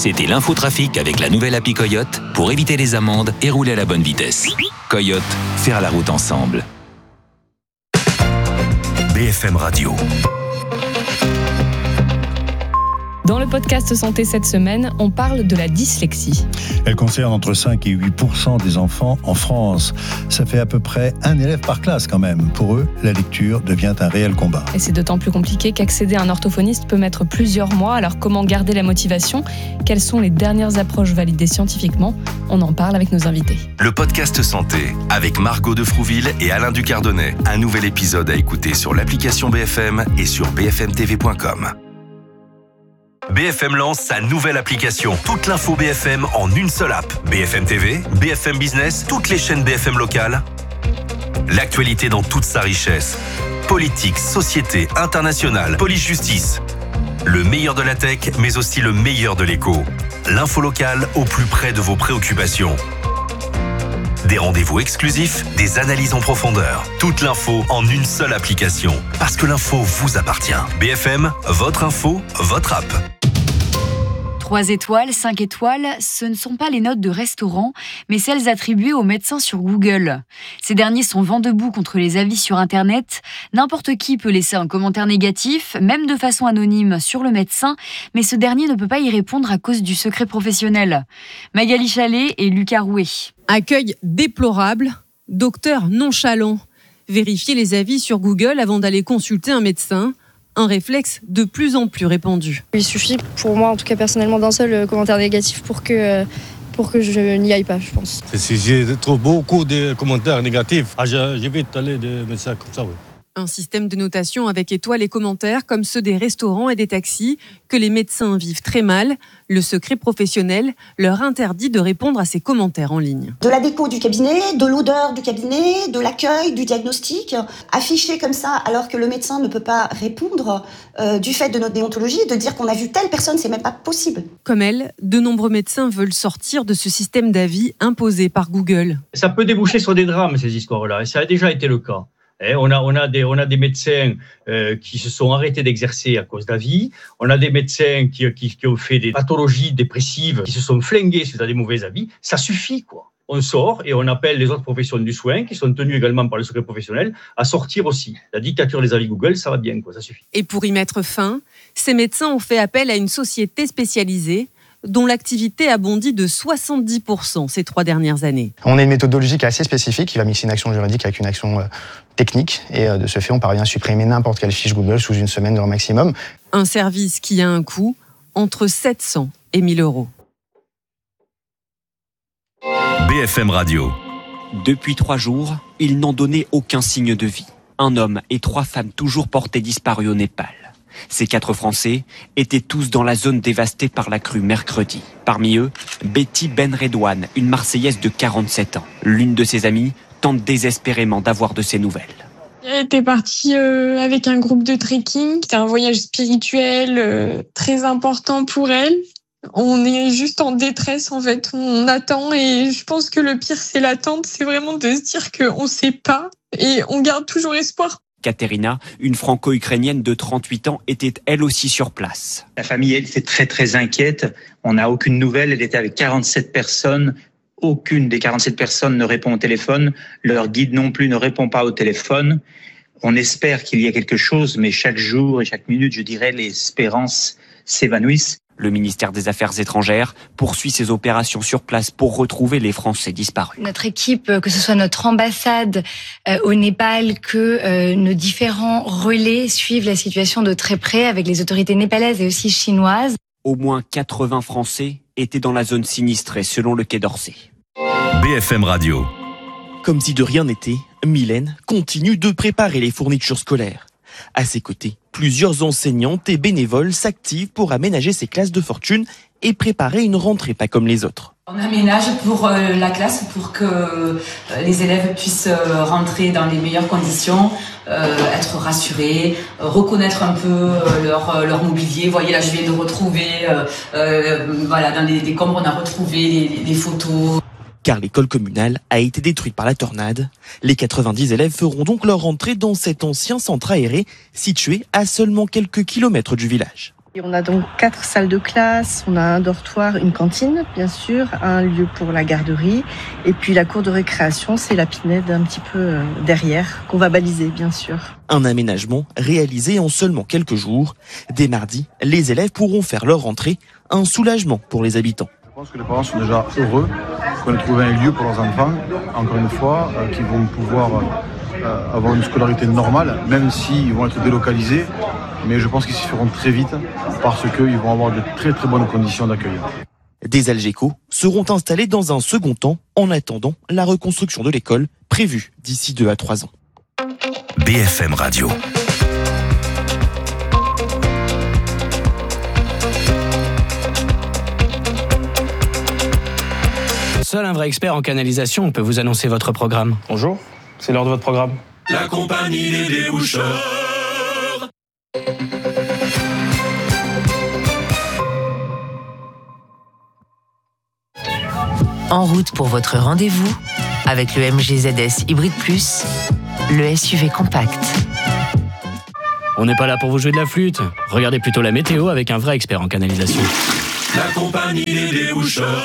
C'était l'infotrafic avec la nouvelle appli Coyote pour éviter les amendes et rouler à la bonne vitesse. Coyote, faire la route ensemble. BFM Radio. Dans le podcast Santé cette semaine, on parle de la dyslexie. Elle concerne entre 5 et 8% des enfants en France. Ça fait à peu près un élève par classe quand même. Pour eux, la lecture devient un réel combat. Et c'est d'autant plus compliqué qu'accéder à un orthophoniste peut mettre plusieurs mois. Alors comment garder la motivation ? Quelles sont les dernières approches validées scientifiquement ? On en parle avec nos invités. Le podcast Santé avec Margot de Frouville et Alain Ducardonnet. Un nouvel épisode à écouter sur l'application BFM et sur bfmtv.com. BFM lance sa nouvelle application. Toute l'info BFM en une seule app. BFM TV, BFM Business, toutes les chaînes BFM locales. L'actualité dans toute sa richesse. Politique, société, internationale, police-justice. Le meilleur de la tech, mais aussi le meilleur de l'écho. L'info locale au plus près de vos préoccupations. Des rendez-vous exclusifs, des analyses en profondeur. Toute l'info en une seule application. Parce que l'info vous appartient. BFM, votre info, votre app. 3 étoiles, 5 étoiles, ce ne sont pas les notes de restaurant, mais celles attribuées aux médecins sur Google. Ces derniers sont vent debout contre les avis sur Internet. N'importe qui peut laisser un commentaire négatif, même de façon anonyme, sur le médecin, mais ce dernier ne peut pas y répondre à cause du secret professionnel. Magali Chalet et Lucas Rouet. Accueil déplorable, docteur nonchalant. Vérifier les avis sur Google avant d'aller consulter un médecin. Un réflexe de plus en plus répandu. Il suffit, pour moi en tout cas personnellement, d'un seul commentaire négatif pour que je n'y aille pas, je pense. Si je trouve beaucoup de commentaires négatifs, j'évite d'aller de médecins comme ça, oui. Un système de notation avec étoiles et commentaires comme ceux des restaurants et des taxis que les médecins vivent très mal. Le secret professionnel leur interdit de répondre à ces commentaires en ligne. De la déco du cabinet, de l'odeur du cabinet, de l'accueil, du diagnostic, affiché comme ça alors que le médecin ne peut pas répondre du fait de notre déontologie, de dire qu'on a vu telle personne, c'est même pas possible. Comme elle, de nombreux médecins veulent sortir de ce système d'avis imposé par Google. Ça peut déboucher sur des drames, ces histoires-là, et ça a déjà été le cas. On a des médecins qui se sont arrêtés d'exercer à cause d'avis. On a des médecins qui ont fait des pathologies dépressives, qui se sont flingués suite à des mauvais avis. Ça suffit, quoi. On sort et on appelle les autres professions du soin, qui sont tenues également par le secret professionnel, à sortir aussi. La dictature des avis Google, ça va bien, quoi. Ça suffit. Et pour y mettre fin, ces médecins ont fait appel à une société spécialisée dont l'activité a bondi de 70% ces 3 dernières années. On a une méthodologie qui est assez spécifique, qui va mixer une action juridique avec une action technique. Et de ce fait, on parvient à supprimer n'importe quelle fiche Google sous une semaine grand maximum. Un service qui a un coût entre 700 et 1000 euros. BFM Radio. Depuis 3 jours, ils n'ont donné aucun signe de vie. Un homme et 3 femmes toujours portés disparus au Népal. Ces 4 Français étaient tous dans la zone dévastée par la crue mercredi. Parmi eux, Betty Benredouane, une Marseillaise de 47 ans. L'une de ses amies tente désespérément d'avoir de ses nouvelles. Elle était partie avec un groupe de trekking. C'était un voyage spirituel très important pour elle. On est juste en détresse en fait. On attend et je pense que le pire c'est l'attente. C'est vraiment de se dire qu'on ne sait pas et on garde toujours espoir. Katerina, une franco-ukrainienne de 38 ans, était elle aussi sur place. La famille, elle, était très très inquiète. On n'a aucune nouvelle. Elle était avec 47 personnes. Aucune des 47 personnes ne répond au téléphone. Leur guide non plus ne répond pas au téléphone. On espère qu'il y a quelque chose, mais chaque jour et chaque minute, je dirais, les espérances s'évanouissent. Le ministère des Affaires étrangères poursuit ses opérations sur place pour retrouver les Français disparus. Notre équipe, que ce soit notre ambassade au Népal, que nos différents relais suivent la situation de très près avec les autorités népalaises et aussi chinoises. Au moins 80 Français étaient dans la zone sinistrée selon le Quai d'Orsay. BFM Radio. Comme si de rien n'était, Mylène continue de préparer les fournitures scolaires. À ses côtés, plusieurs enseignantes et bénévoles s'activent pour aménager ces classes de fortune et préparer une rentrée pas comme les autres. On aménage pour la classe pour que les élèves puissent rentrer dans les meilleures conditions, être rassurés, reconnaître un peu leur mobilier. Vous voyez là, je viens de retrouver, dans les décombres, on a retrouvé les photos. Car l'école communale a été détruite par la tornade. Les 90 élèves feront donc leur entrée dans cet ancien centre aéré situé à seulement quelques kilomètres du village. On a donc 4 salles de classe, on a un dortoir, une cantine bien sûr, un lieu pour la garderie et puis la cour de récréation, c'est la pinède un petit peu derrière qu'on va baliser bien sûr. Un aménagement réalisé en seulement quelques jours. Dès mardi, les élèves pourront faire leur rentrée, un soulagement pour les habitants. Je pense que les parents sont déjà heureux qu'on ait trouvé un lieu pour leurs enfants, encore une fois, qui vont pouvoir avoir une scolarité normale, même s'ils vont être délocalisés. Mais je pense qu'ils s'y feront très vite parce qu'ils vont avoir de très très bonnes conditions d'accueil. Des Algeco seront installés dans un second temps en attendant la reconstruction de l'école prévue d'ici 2 à 3 ans. BFM Radio. Seul un vrai expert en canalisation peut vous annoncer votre programme. Bonjour, c'est l'heure de votre programme. La compagnie des déboucheurs. En route pour votre rendez-vous avec le MG ZS Hybrid Plus, le SUV compact. On n'est pas là pour vous jouer de la flûte. Regardez plutôt la météo avec un vrai expert en canalisation. La compagnie des déboucheurs.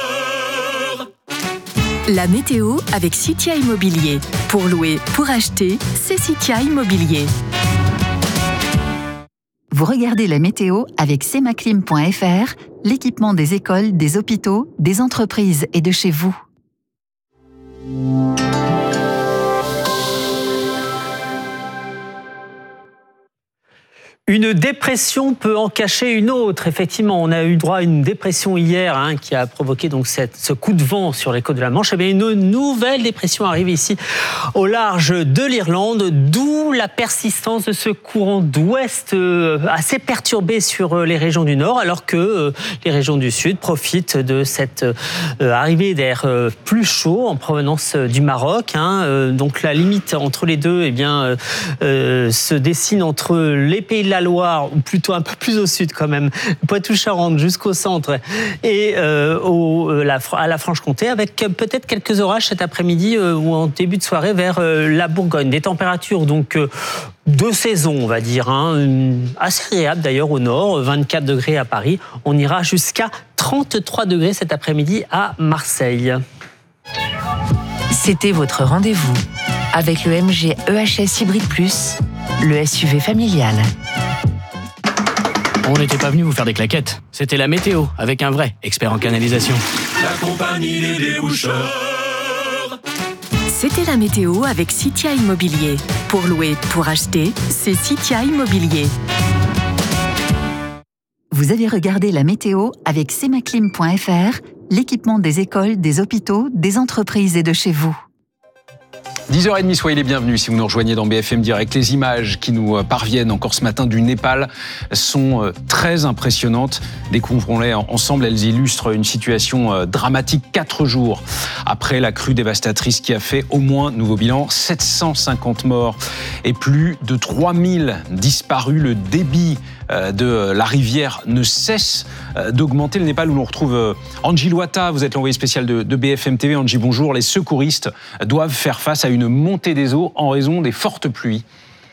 La météo avec Citia Immobilier. Pour louer, pour acheter, c'est Citia Immobilier. Vous regardez la météo avec semaclim.fr, l'équipement des écoles, des hôpitaux, des entreprises et de chez vous. Une dépression peut en cacher une autre. Effectivement, on a eu droit à une dépression hier qui a provoqué donc ce coup de vent sur les côtes de la Manche. Et bien, une nouvelle dépression arrive ici au large de l'Irlande, d'où la persistance de ce courant d'ouest assez perturbé sur les régions du nord, alors que les régions du sud profitent de cette arrivée d'air plus chaud en provenance du Maroc. Donc la limite entre les deux se dessine entre les pays de la Loire, ou plutôt un peu plus au sud quand même, Poitou-Charentes jusqu'au centre, et à la Franche-Comté, avec peut-être quelques orages cet après-midi ou en début de soirée vers la Bourgogne. Des températures donc de saison, on va dire, assez agréables d'ailleurs au nord, 24 degrés à Paris. On ira jusqu'à 33 degrés cet après-midi à Marseille. C'était votre rendez-vous avec le MG EHS Hybrid Plus, le SUV familial. On n'était pas venu vous faire des claquettes. C'était la météo avec un vrai expert en canalisation. La compagnie des déboucheurs. C'était la météo avec Citia Immobilier. Pour louer, pour acheter, c'est Citia Immobilier. Vous avez regardé la météo avec semaclim.fr, l'équipement des écoles, des hôpitaux, des entreprises et de chez vous. 10h30, soyez les bienvenus si vous nous rejoignez dans BFM Direct. Les images qui nous parviennent encore ce matin du Népal sont très impressionnantes. Découvrons-les ensemble, elles illustrent une situation dramatique 4 jours après la crue dévastatrice qui a fait au moins, nouveau bilan, 750 morts et plus de 3000 disparus. Le débit de la rivière ne cesse d'augmenter. Le Népal où l'on retrouve Angie Loata, vous êtes l'envoyé spécial de BFM TV. Angie, bonjour. Les secouristes doivent faire face à une montée des eaux en raison des fortes pluies.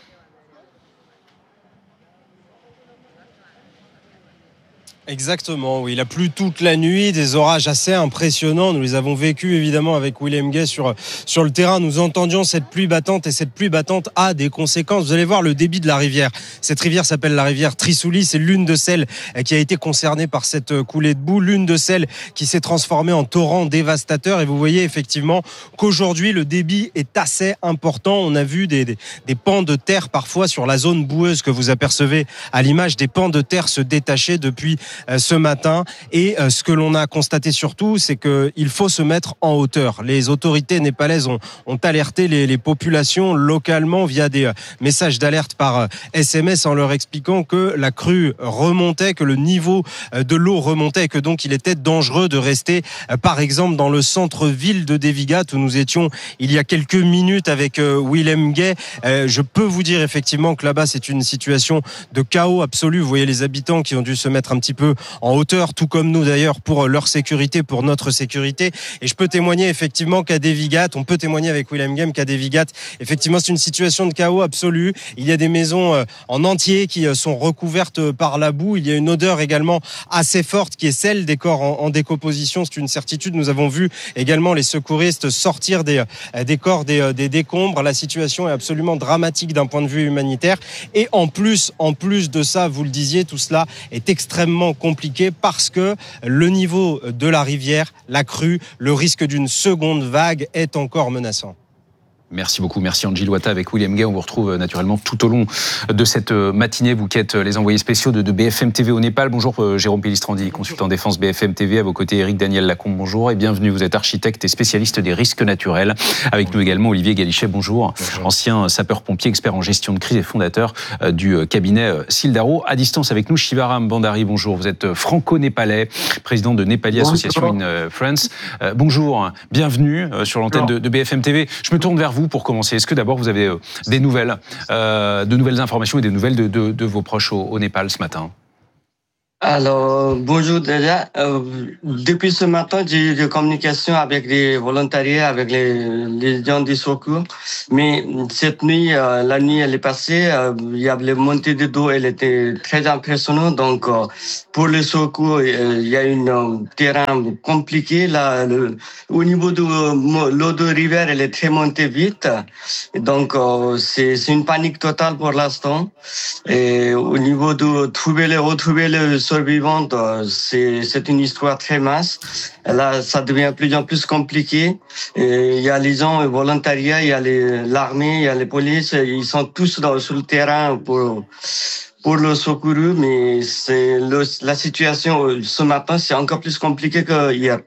Exactement, oui. Il a plu toute la nuit, des orages assez impressionnants. Nous les avons vécus évidemment avec Willem Gay sur le terrain. Nous entendions cette pluie battante et cette pluie battante a des conséquences. Vous allez voir le débit de la rivière. Cette rivière s'appelle la rivière Trisouli. C'est l'une de celles qui a été concernée par cette coulée de boue, l'une de celles qui s'est transformée en torrent dévastateur. Et vous voyez effectivement qu'aujourd'hui le débit est assez important. On a vu des pans de terre parfois sur la zone boueuse que vous apercevez à l'image, des pans de terre se détacher depuis ce matin. Et ce que l'on a constaté surtout, c'est qu'il faut se mettre en hauteur. Les autorités népalaises ont alerté les populations localement via des messages d'alerte par SMS en leur expliquant que la crue remontait, que le niveau de l'eau remontait et que donc il était dangereux de rester par exemple dans le centre-ville de Devigat où nous étions il y a quelques minutes avec Willem Gay. Je peux vous dire effectivement que là-bas c'est une situation de chaos absolu. Vous voyez les habitants qui ont dû se mettre un petit peu peu en hauteur, tout comme nous d'ailleurs, pour leur sécurité, pour notre sécurité. Et je peux témoigner effectivement qu'à Devigat, on peut témoigner avec William Game qu'à Devigat, effectivement c'est une situation de chaos absolu. Il y a des maisons en entier qui sont recouvertes par la boue. Il y a une odeur également assez forte qui est celle des corps en décomposition. C'est une certitude. Nous avons vu également les secouristes sortir des corps des décombres. La situation est absolument dramatique d'un point de vue humanitaire. Et en plus de ça, vous le disiez, tout cela est extrêmement compliqué parce que le niveau de la rivière, la crue, le risque d'une seconde vague est encore menaçant. Merci beaucoup, merci Angie Loata avec William Gay. On vous retrouve naturellement tout au long de cette matinée. Vous qui êtes les envoyés spéciaux de BFM TV au Népal. Bonjour Jérôme Pellistrandi, consultant défense BFM TV. À vos côtés, Éric Daniel Lacombe, bonjour et bienvenue. Vous êtes architecte et spécialiste des risques naturels. Avec nous également Olivier Galichet, bonjour. Ancien sapeur-pompier, expert en gestion de crise et fondateur du cabinet Sildaro. À distance avec nous, Shivaram Bandari, bonjour. Vous êtes franco-népalais, président de Nepali Association in France. Bonjour, bienvenue sur l'antenne de BFM TV. Je me tourne vers vous pour commencer. Est-ce que d'abord vous avez des nouvelles, de nouvelles informations et des nouvelles de vos proches au Népal ce matin? Alors, bonjour déjà. Depuis ce matin, j'ai eu des communications avec les volontariats, avec les gens du secours. Mais cette nuit, la nuit, elle est passée. Il y avait les montées de d'eau, elle était très impressionnante. Donc, pour le secours, il y a un terrain compliqué. Là, au niveau de l'eau de rivière, elle est très montée vite. Donc, c'est une panique totale pour l'instant. Et au niveau de retrouver les survivantes, c'est une histoire très mince. Là, ça devient de plus en plus compliqué. Et il y a les gens, les volontariats, il y a l'armée, il y a les polices, ils sont tous sur le terrain pour le secours, mais la situation ce matin, c'est encore plus compliqué qu'hier.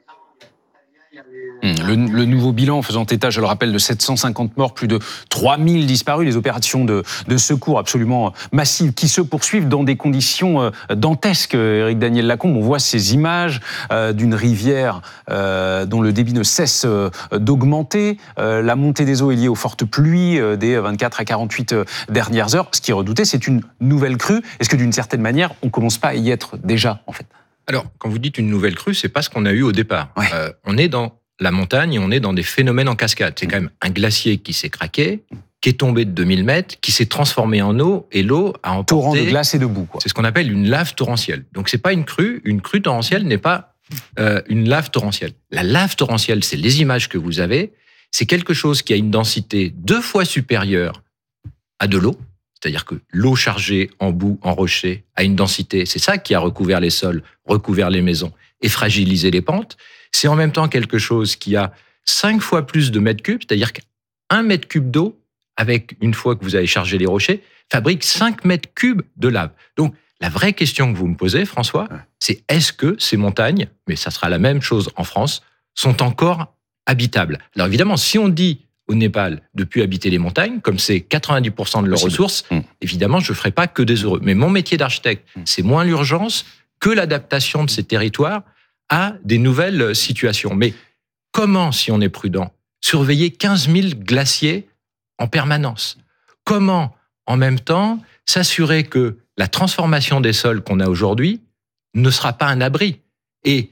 Le nouveau bilan faisant état, je le rappelle, de 750 morts, plus de 3000 disparus, les opérations de secours absolument massives qui se poursuivent dans des conditions dantesques. Éric Daniel Lacombe, on voit ces images d'une rivière dont le débit ne cesse d'augmenter. La montée des eaux est liée aux fortes pluies des 24 à 48 dernières heures. Ce qui est redouté, c'est une nouvelle crue. Est-ce que d'une certaine manière, on ne commence pas à y être déjà, en fait? Alors, quand vous dites une nouvelle crue, c'est pas ce qu'on a eu au départ. Ouais. On est dans la montagne et on est dans des phénomènes en cascade. C'est quand même un glacier qui s'est craqué, qui est tombé de 2000 mètres, qui s'est transformé en eau, et l'eau a emporté... Torrent de glace et de boue, quoi. C'est ce qu'on appelle une lave torrentielle. Donc c'est pas une crue torrentielle n'est pas une lave torrentielle. La lave torrentielle, c'est les images que vous avez, c'est quelque chose qui a une densité 2 fois supérieure à de l'eau, c'est-à-dire que l'eau chargée en boue, en rocher, a une densité, c'est ça qui a recouvert les sols, recouvert les maisons et fragilisé les pentes. C'est en même temps quelque chose qui a 5 fois plus de mètres cubes, c'est-à-dire qu'1 mètre cube d'eau, avec une fois que vous avez chargé les rochers, fabrique 5 mètres cubes de lave. Donc, la vraie question que vous me posez, François, c'est est-ce que ces montagnes, mais ça sera la même chose en France, sont encore habitables? Alors évidemment, si on dit au Népal de plus habiter les montagnes, comme c'est 90% de leurs ressources, évidemment, je ne ferai pas que des heureux. Mais mon métier d'architecte, c'est moins l'urgence que l'adaptation de ces territoires à des nouvelles situations. Mais comment, si on est prudent, surveiller 15 000 glaciers en permanence? Comment, en même temps, s'assurer que la transformation des sols qu'on a aujourd'hui ne sera pas un abri? Et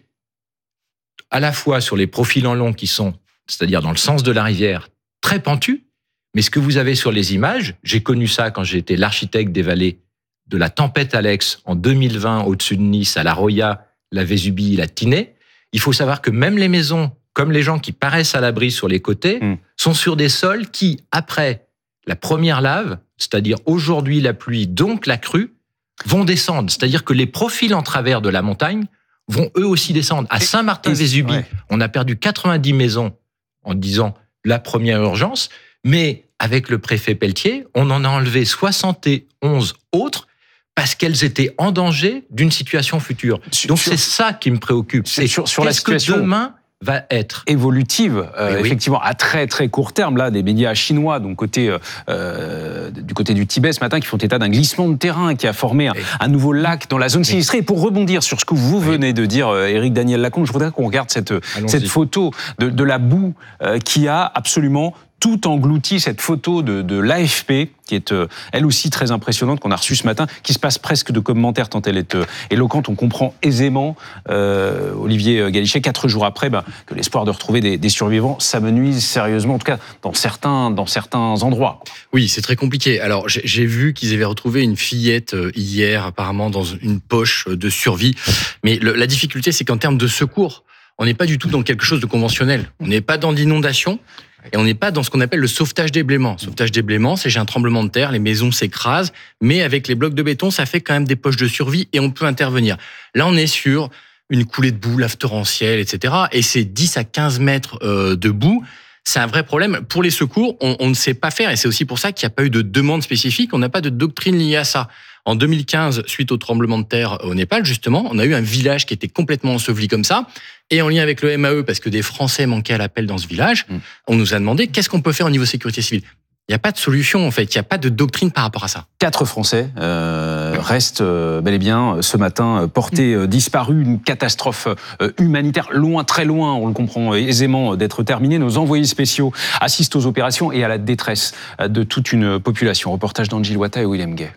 à la fois sur les profils en long qui sont, c'est-à-dire dans le sens de la rivière, très pentus, mais ce que vous avez sur les images, j'ai connu ça quand j'étais l'architecte des vallées de la tempête Alex en 2020 au-dessus de Nice, à la Roya, la Vésubie, la Tinée. Il faut savoir que même les maisons, comme les gens qui paraissent à l'abri sur les côtés, sont sur des sols qui, après la première lave, c'est-à-dire aujourd'hui la pluie, donc la crue, vont descendre. C'est-à-dire que les profils en travers de la montagne vont eux aussi descendre. À Saint-Martin-Vésubie, on a perdu 90 maisons en disant la première urgence, mais avec le préfet Pelletier, on en a enlevé 71 autres parce qu'elles étaient en danger d'une situation future. Donc c'est ça qui me préoccupe. C'est sur la situation que demain va être évolutive, effectivement, à très très court terme. Là, des médias chinois, donc du côté du Tibet ce matin, qui font état d'un glissement de terrain qui a formé un nouveau lac dans la zone sinistrée. Et pour rebondir sur ce que vous venez de dire, Éric Daniel Lacombe, je voudrais qu'on regarde cette photo de la boue qui a absolument tout englouti, cette photo de l'AFP, qui est elle aussi très impressionnante, qu'on a reçue ce matin, qui se passe presque de commentaires tant elle est éloquente. On comprend aisément, Olivier Galichet, 4 jours après, que l'espoir de retrouver des survivants s'amenuise sérieusement, en tout cas dans certains endroits. Oui, c'est très compliqué. Alors, j'ai vu qu'ils avaient retrouvé une fillette hier, apparemment, dans une poche de survie. Mais la difficulté, c'est qu'en termes de secours, on n'est pas du tout dans quelque chose de conventionnel. On n'est pas dans l'inondation. Et on n'est pas dans ce qu'on appelle le sauvetage des blêments. Sauvetage des blêments, c'est j'ai un tremblement de terre, les maisons s'écrasent, mais avec les blocs de béton, ça fait quand même des poches de survie et on peut intervenir. Là, on est sur une coulée de boue, lave torrentielle, etc. Et c'est 10 à 15 mètres de boue. C'est un vrai problème. Pour les secours, on ne sait pas faire et c'est aussi pour ça qu'il n'y a pas eu de demande spécifique. On n'a pas de doctrine liée à ça. En 2015, suite au tremblement de terre au Népal, justement, on a eu un village qui était complètement enseveli comme ça. Et en lien avec le MAE, parce que des Français manquaient à l'appel dans ce village, on nous a demandé qu'est-ce qu'on peut faire au niveau sécurité civile. Il n'y a pas de solution, en fait. Il n'y a pas de doctrine par rapport à ça. 4 Français restent bel et bien ce matin portés disparus. Une catastrophe humanitaire loin, très loin, on le comprend aisément, d'être terminée. Nos envoyés spéciaux assistent aux opérations et à la détresse de toute une population. Reportage d'Angie Wata et William Gay.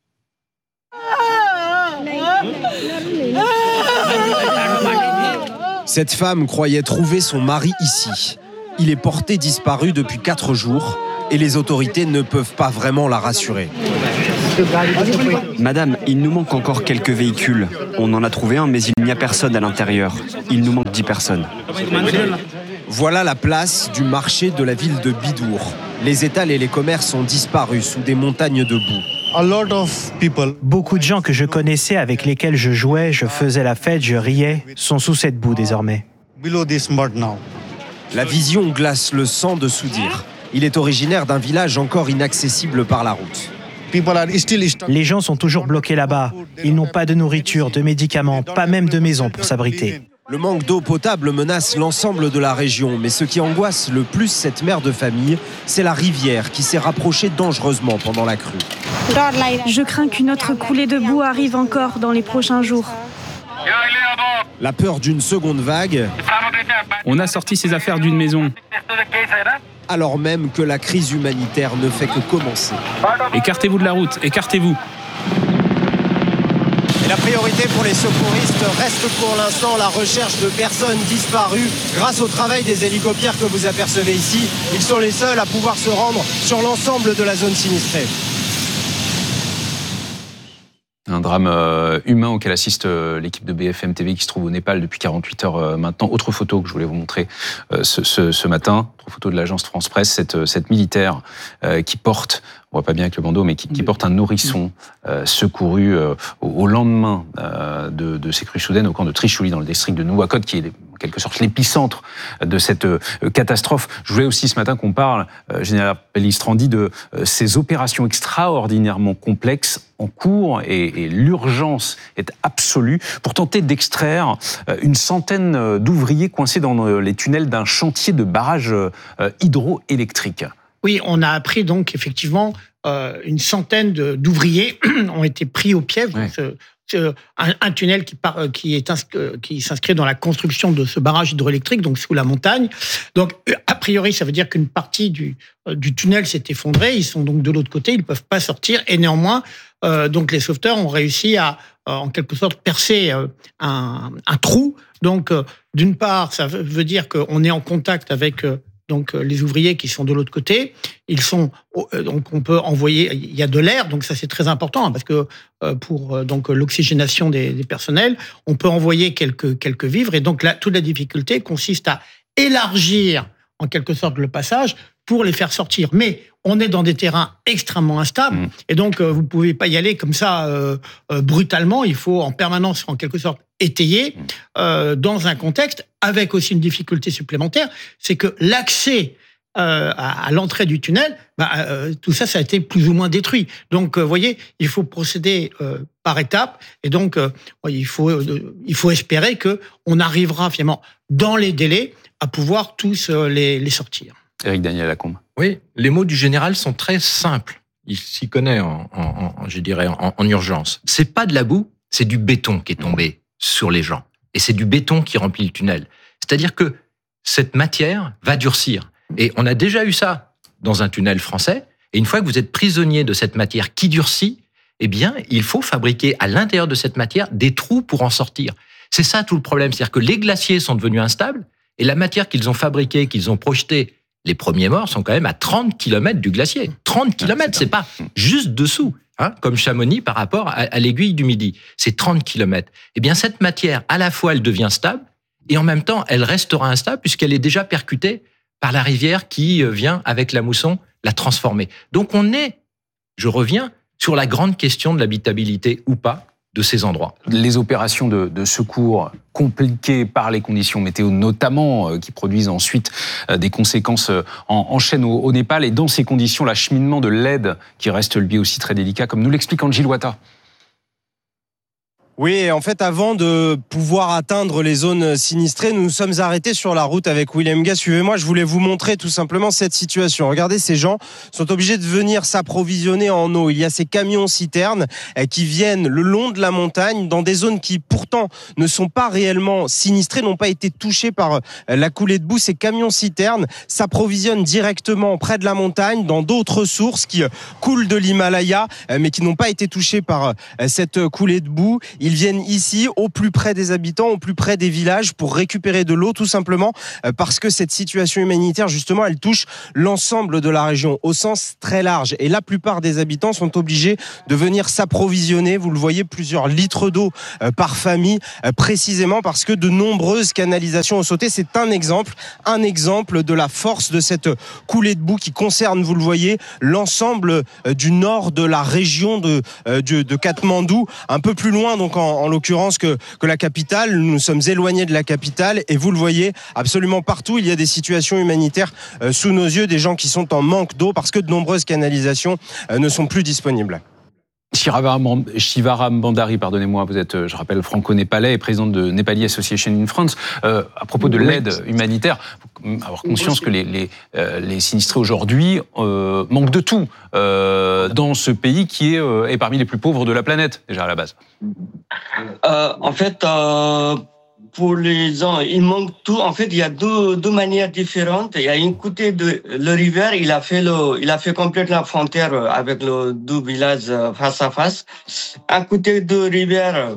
Cette femme croyait trouver son mari ici. Il est porté disparu depuis 4 jours et les autorités ne peuvent pas vraiment la rassurer. Madame, il nous manque encore quelques véhicules. On en a trouvé un, mais il n'y a personne à l'intérieur. Il nous manque 10 personnes. Voilà la place du marché de la ville de Bidour. Les étals et les commerces ont disparu sous des montagnes de boue. Beaucoup de gens que je connaissais, avec lesquels je jouais, je faisais la fête, je riais, sont sous cette boue désormais. La vision glace le sang de Soudir. Il est originaire d'un village encore inaccessible par la route. Les gens sont toujours bloqués là-bas. Ils n'ont pas de nourriture, de médicaments, pas même de maison pour s'abriter. Le manque d'eau potable menace l'ensemble de la région, mais ce qui angoisse le plus cette mère de famille, c'est la rivière qui s'est rapprochée dangereusement pendant la crue. Je crains qu'une autre coulée de boue arrive encore dans les prochains jours. La peur d'une seconde vague. On a sorti ses affaires d'une maison. Alors même que la crise humanitaire ne fait que commencer. Écartez-vous de la route, écartez-vous. Et la priorité pour les secouristes reste pour l'instant la recherche de personnes disparues grâce au travail des hélicoptères que vous apercevez ici. Ils sont les seuls à pouvoir se rendre sur l'ensemble de la zone sinistrée. Un drame humain auquel assiste l'équipe de BFM TV qui se trouve au Népal depuis 48 heures maintenant. Autre photo que je voulais vous montrer ce matin, autre photo de l'agence France Presse, cette militaire qui porte, on voit pas bien avec le bandeau, mais qui porte un nourrisson secouru au lendemain de ces crues soudaines au camp de Trishuli dans le district de Nouakchott, qui est en quelque sorte l'épicentre de cette catastrophe. Je voulais aussi ce matin qu'on parle, Général Pellistrandi, de ces opérations extraordinairement complexes en cours et l'urgence est absolue pour tenter d'extraire une centaine d'ouvriers coincés dans les tunnels d'un chantier de barrage hydroélectrique. Oui, on a appris donc effectivement une centaine d'ouvriers ont été pris au piège. Ouais. Un tunnel qui s'inscrit dans la construction de ce barrage hydroélectrique, donc sous la montagne. Donc, a priori, ça veut dire qu'une partie du tunnel s'est effondrée. Ils sont donc de l'autre côté, ils ne peuvent pas sortir. Et néanmoins, donc les sauveteurs ont réussi à, en quelque sorte, percer un trou. Donc, d'une part, ça veut dire qu'on est en contact avec donc les ouvriers qui sont de l'autre côté. Ils sont donc on peut envoyer, il y a de l'air, donc ça c'est très important parce que pour donc l'oxygénation des personnels, on peut envoyer quelques vivres et donc là toute la difficulté consiste à élargir en quelque sorte le passage pour les faire sortir. Mais on est dans des terrains extrêmement instables et donc vous pouvez pas y aller comme ça brutalement. Il faut en permanence en quelque sorte étayer dans un contexte avec aussi une difficulté supplémentaire, c'est que l'accès à l'entrée du tunnel, tout ça a été plus ou moins détruit. Donc, vous voyez, il faut procéder par étapes, et donc il faut espérer que on arrivera finalement dans les délais à pouvoir tous les sortir. Éric Daniel Lacombe. Oui, les mots du général sont très simples. Il s'y connaît en urgence. C'est pas de la boue, c'est du béton qui est tombé sur les gens, et c'est du béton qui remplit le tunnel. C'est-à-dire que cette matière va durcir. Et on a déjà eu ça dans un tunnel français. Et une fois que vous êtes prisonnier de cette matière qui durcit, eh bien, il faut fabriquer à l'intérieur de cette matière des trous pour en sortir. C'est ça tout le problème. C'est-à-dire que les glaciers sont devenus instables et la matière qu'ils ont fabriquée, qu'ils ont projetée, les premiers morts sont quand même à 30 km du glacier. 30 km, c'est pas juste dessous, hein, comme Chamonix par rapport à l'aiguille du Midi. C'est 30 km. Eh bien, cette matière, à la fois, elle devient stable et en même temps, elle restera instable puisqu'elle est déjà percutée par la rivière qui vient, avec la mousson, la transformer. Donc, je reviens sur la grande question de l'habitabilité ou pas de ces endroits. Les opérations de secours compliquées par les conditions météo notamment, qui produisent ensuite des conséquences en chaîne au Népal. Et dans ces conditions, l'acheminement de l'aide, qui reste lui aussi très délicat, comme nous l'explique Angie Loata. Oui, en fait, avant de pouvoir atteindre les zones sinistrées, nous nous sommes arrêtés sur la route avec William Gay. Suivez-moi, je voulais vous montrer tout simplement cette situation. Regardez, ces gens sont obligés de venir s'approvisionner en eau. Il y a ces camions-citernes qui viennent le long de la montagne dans des zones qui pourtant ne sont pas réellement sinistrées, n'ont pas été touchées par la coulée de boue. Ces camions-citernes s'approvisionnent directement près de la montagne dans d'autres sources qui coulent de l'Himalaya mais qui n'ont pas été touchées par cette coulée de boue. Ils viennent ici, au plus près des habitants, au plus près des villages, pour récupérer de l'eau, tout simplement parce que cette situation humanitaire, justement, elle touche l'ensemble de la région, au sens très large. Et la plupart des habitants sont obligés de venir s'approvisionner, vous le voyez, plusieurs litres d'eau par famille, précisément parce que de nombreuses canalisations ont sauté. C'est un exemple de la force de cette coulée de boue qui concerne, vous le voyez, l'ensemble du nord de la région de Katmandou, un peu plus loin, donc en l'occurrence que la capitale. Nous sommes éloignés de la capitale et vous le voyez, absolument partout, il y a des situations humanitaires sous nos yeux, des gens qui sont en manque d'eau parce que de nombreuses canalisations ne sont plus disponibles. Shivaram Bandari, pardonnez-moi, vous êtes, je rappelle, franco-népalais et président de Nepali Association in France. À propos de l'aide humanitaire, avoir conscience que les sinistrés aujourd'hui manquent de tout dans ce pays qui est parmi les plus pauvres de la planète, déjà à la base. En fait, pour les gens, il manque tout. En fait, il y a deux manières différentes. Il y a une côté de le rivière, il a fait complètement la frontière avec les deux villages face à face. Un côté de rivière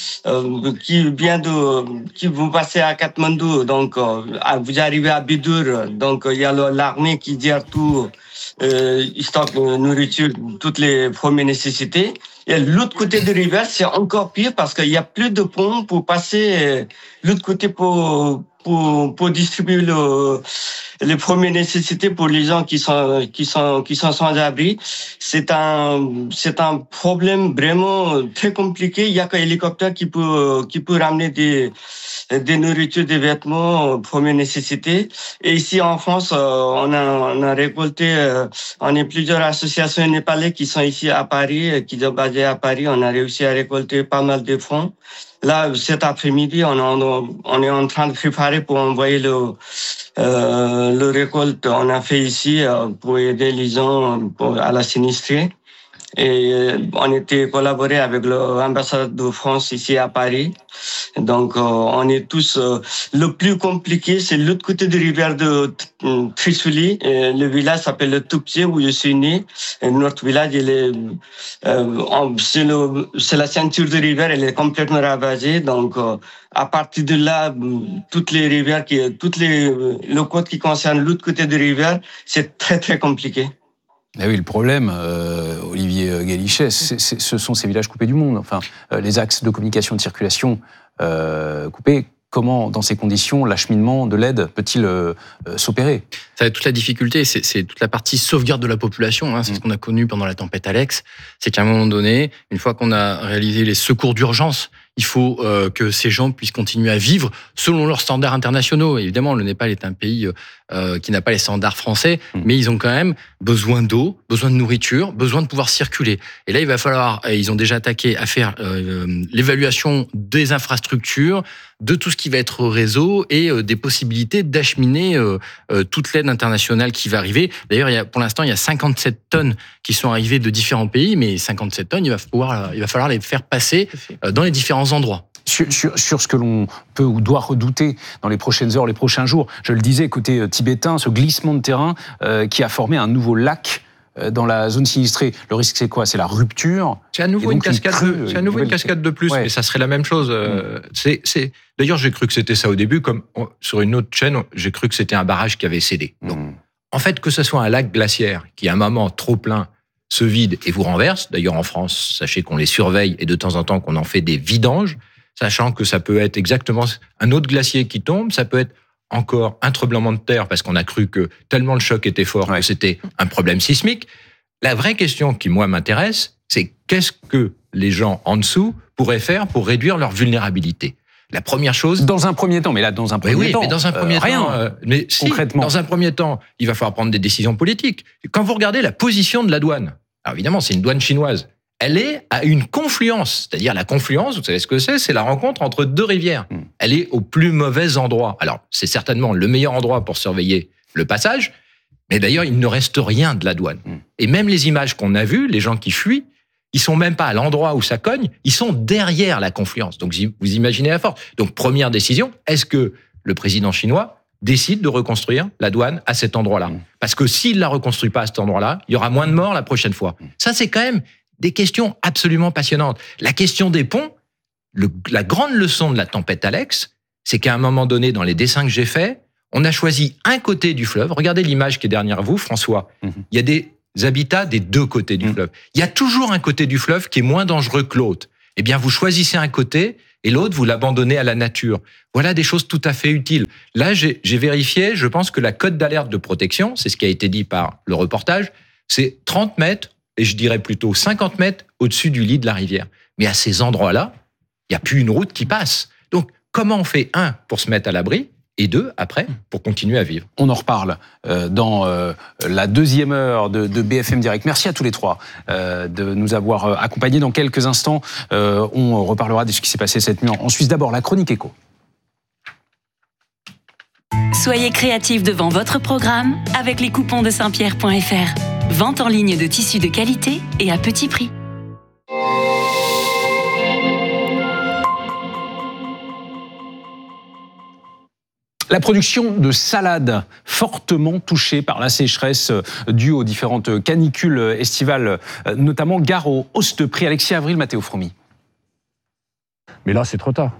qui vous passez à Katmandou, donc vous arrivez à Bidur, donc il y a l'armée qui gère tout, stock nourriture, toutes les premières nécessités. Et l'autre côté de rivière, c'est encore pire parce qu'il y a plus de ponts pour passer l'autre côté pour distribuer les premières nécessités pour les gens qui sont sans abri. C'est un problème vraiment très compliqué. Il y a qu'un hélicoptère qui peut ramener des nourritures, des vêtements, premières nécessités. Et ici en France, on a récolté, on est plusieurs associations népalaises qui sont ici à Paris, qui sont basées à Paris. On a réussi à récolter pas mal de fonds. Là, cet après-midi, on est en train de préparer pour envoyer le récolte. On a fait ici pour aider les gens à la sinistrée. Et on était collaboré avec l'ambassade de France ici à Paris. Donc, on est tous... le plus compliqué, c'est l'autre côté de la rivière de Trishuli. Le village s'appelle le Tupché, où je suis né. Et notre village, c'est la ceinture de rivière, elle est complètement ravagée. Donc, à partir de là, toutes les rivières, le côté qui concerne l'autre côté de la rivière, c'est très, très compliqué. Ah oui, le problème, Olivier Galichet, ce sont ces villages coupés du monde. Enfin, les axes de communication et de circulation coupés. Comment, dans ces conditions, l'acheminement de l'aide peut-il s'opérer ? Ça va être toute la difficulté, c'est toute la partie sauvegarde de la population. Hein, c'est ce qu'on a connu pendant la tempête Alex. C'est qu'à un moment donné, une fois qu'on a réalisé les secours d'urgence, il faut que ces gens puissent continuer à vivre selon leurs standards internationaux. Évidemment, le Népal est un pays qui n'a pas les standards français, mais ils ont quand même besoin d'eau, besoin de nourriture, besoin de pouvoir circuler. Et là, il va falloir, ils ont déjà attaqué à faire l'évaluation des infrastructures, de tout ce qui va être réseau et des possibilités d'acheminer toute l'aide internationale qui va arriver. D'ailleurs, pour l'instant, il y a 57 tonnes qui sont arrivées de différents pays, mais 57 tonnes, il va falloir les faire passer dans les différents endroits. sur ce que l'on peut ou doit redouter dans les prochaines heures, les prochains jours. Je le disais, côté tibétain, ce glissement de terrain qui a formé un nouveau lac dans la zone sinistrée. Le risque, c'est quoi ? C'est la rupture. C'est à nouveau une cascade de plus, mais ça serait la même chose. D'ailleurs, j'ai cru que c'était ça au début, comme sur une autre chaîne, j'ai cru que c'était un barrage qui avait cédé. Donc, en fait, que ce soit un lac glaciaire qui, à un moment trop plein, se vide et vous renverse. D'ailleurs, en France, sachez qu'on les surveille et de temps en temps qu'on en fait des vidanges, sachant que ça peut être exactement un autre glacier qui tombe, ça peut être encore un tremblement de terre parce qu'on a cru que tellement le choc était fort que c'était un problème sismique. La vraie question qui, moi, m'intéresse, c'est qu'est-ce que les gens en dessous pourraient faire pour réduire leur vulnérabilité ? La première chose... Dans un premier temps, mais là, dans un premier temps... mais dans un premier temps... mais si, concrètement. Dans un premier temps, il va falloir prendre des décisions politiques. Quand vous regardez la position de la douane, alors évidemment, c'est une douane chinoise, elle est à une confluence. C'est-à-dire la confluence, vous savez ce que c'est ? C'est la rencontre entre deux rivières. Elle est au plus mauvais endroit. Alors, c'est certainement le meilleur endroit pour surveiller le passage, mais d'ailleurs, il ne reste rien de la douane. Et même les images qu'on a vues, les gens qui fuient, ils sont même pas à l'endroit où ça cogne, ils sont derrière la confluence. Donc, vous imaginez la force. Donc, première décision, est-ce que le président chinois décide de reconstruire la douane à cet endroit-là ? Parce que s'il la reconstruit pas à cet endroit-là, il y aura moins de morts la prochaine fois. Ça, c'est quand même des questions absolument passionnantes. La question des ponts, la grande leçon de la tempête Alex, c'est qu'à un moment donné, dans les dessins que j'ai faits, on a choisi un côté du fleuve. Regardez l'image qui est derrière vous, François. Il y a des habitats des deux côtés du fleuve. Il y a toujours un côté du fleuve qui est moins dangereux que l'autre. Eh bien, vous choisissez un côté et l'autre, vous l'abandonnez à la nature. Voilà des choses tout à fait utiles. Là, j'ai vérifié, je pense que la cote d'alerte de protection, c'est ce qui a été dit par le reportage, c'est 30 mètres, et je dirais plutôt 50 mètres au-dessus du lit de la rivière. Mais à ces endroits-là, il n'y a plus une route qui passe. Donc, comment on fait, un, pour se mettre à l'abri, et deux, après, pour continuer à vivre. On en reparle dans la deuxième heure de BFM Direct. Merci à tous les trois de nous avoir accompagnés. Dans quelques instants, on reparlera de ce qui s'est passé cette nuit en Suisse. D'abord, la chronique éco. Soyez créatifs devant votre programme avec les coupons de Saint-Pierre.fr. Vente en ligne de tissus de qualité et à petit prix. La production de salades fortement touchée par la sécheresse due aux différentes canicules estivales, notamment gare aux hausses de prix. Alexis Avril, Mathéo Fromy. Mais là, c'est trop tard,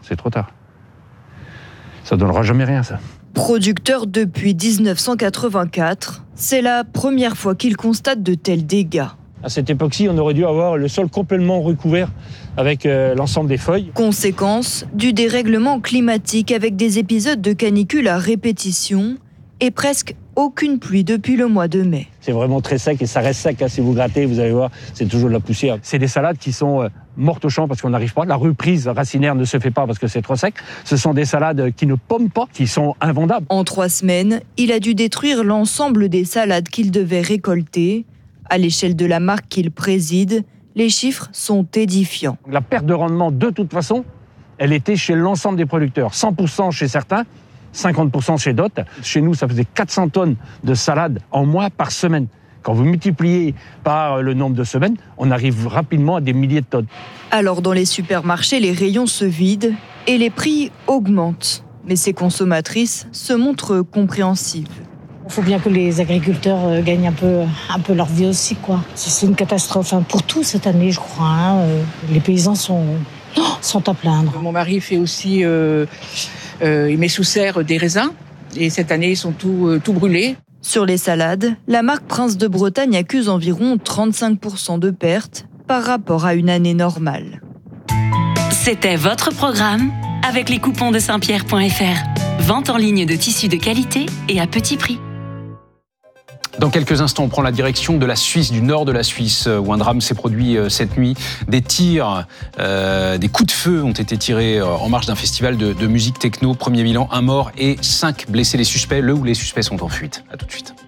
Ça donnera jamais rien, ça. Producteur depuis 1984, c'est la première fois qu'il constate de tels dégâts. À cette époque-ci, on aurait dû avoir le sol complètement recouvert avec l'ensemble des feuilles. Conséquence du dérèglement climatique avec des épisodes de canicule à répétition et presque aucune pluie depuis le mois de mai. C'est vraiment très sec et ça reste sec. Si vous grattez, vous allez voir, c'est toujours de la poussière. C'est des salades qui sont mortes au champ parce qu'on n'arrive pas. La reprise racinaire ne se fait pas parce que c'est trop sec. Ce sont des salades qui ne pomment pas, qui sont invendables. En 3 semaines, il a dû détruire l'ensemble des salades qu'il devait récolter. À l'échelle de la marque qu'il préside, les chiffres sont édifiants. La perte de rendement, de toute façon, elle était chez l'ensemble des producteurs. 100% chez certains, 50% chez d'autres. Chez nous, ça faisait 400 tonnes de salade en moins par semaine. Quand vous multipliez par le nombre de semaines, on arrive rapidement à des milliers de tonnes. Alors dans les supermarchés, les rayons se vident et les prix augmentent. Mais ces consommatrices se montrent compréhensives. Il faut bien que les agriculteurs gagnent un peu leur vie aussi, quoi. C'est une catastrophe pour tout cette année, je crois. Les paysans sont à plaindre. Mon mari fait aussi, il met sous serre des raisins. Et cette année, ils sont tout brûlés. Sur les salades, la marque Prince de Bretagne accuse environ 35% de pertes par rapport à une année normale. C'était votre programme avec les coupons de Saint-Pierre.fr. Vente en ligne de tissus de qualité et à petit prix. Dans quelques instants, on prend la direction de la Suisse, du nord de la Suisse, où un drame s'est produit cette nuit. Des tirs, des coups de feu ont été tirés en marge d'un festival de musique techno. Premier bilan, 1 mort et 5 blessés. Les suspects, les suspects sont en fuite. À tout de suite.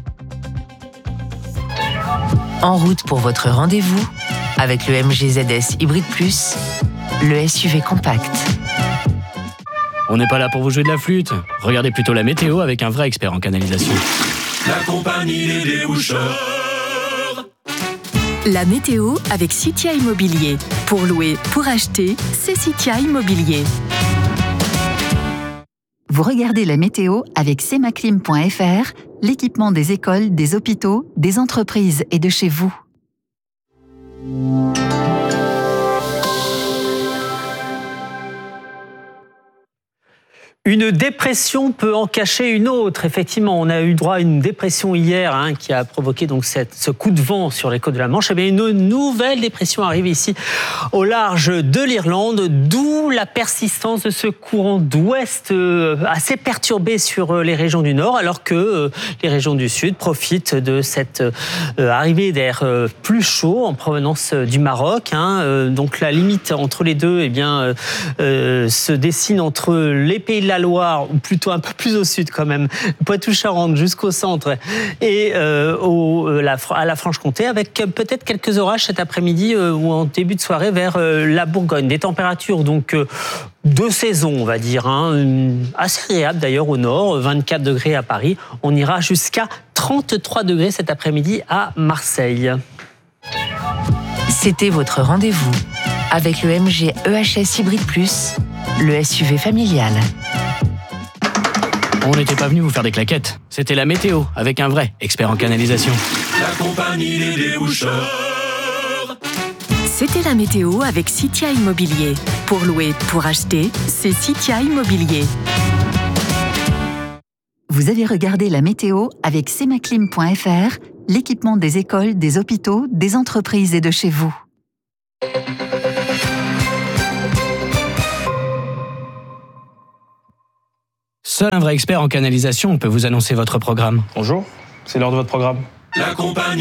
En route pour votre rendez-vous avec le MG ZS Hybrid Plus, le SUV compact. On n'est pas là pour vous jouer de la flûte. Regardez plutôt la météo avec un vrai expert en canalisation. La compagnie des déboucheurs. La météo avec Citia Immobilier. Pour louer, pour acheter, c'est Citia Immobilier. Vous regardez la météo avec semaclim.fr, l'équipement des écoles, des hôpitaux, des entreprises et de chez vous. Une dépression peut en cacher une autre. Effectivement, on a eu droit à une dépression hier qui a provoqué donc ce coup de vent sur les côtes de la Manche. Et bien, une nouvelle dépression arrive ici au large de l'Irlande, d'où la persistance de ce courant d'ouest assez perturbé sur les régions du nord, alors que les régions du sud profitent de cette arrivée d'air plus chaud en provenance du Maroc. Donc la limite entre les deux se dessine entre les pays de la Loire, ou plutôt un peu plus au sud quand même, Poitou-Charentes jusqu'au centre, et à la Franche-Comté, avec peut-être quelques orages cet après-midi ou en début de soirée vers la Bourgogne. Des températures donc de saison, on va dire, assez agréable d'ailleurs au nord, 24 degrés à Paris. On ira jusqu'à 33 degrés cet après-midi à Marseille. C'était votre rendez-vous avec le MG EHS Hybrid Plus, le SUV familial. On n'était pas venu vous faire des claquettes. C'était la météo avec un vrai expert en canalisation. La compagnie des déboucheurs. C'était la météo avec Citia Immobilier. Pour louer, pour acheter, c'est Citia Immobilier. Vous avez regardé la météo avec semaclim.fr, l'équipement des écoles, des hôpitaux, des entreprises et de chez vous. Seul un vrai expert en canalisation peut vous annoncer votre programme. Bonjour, c'est l'heure de votre programme. La compagnie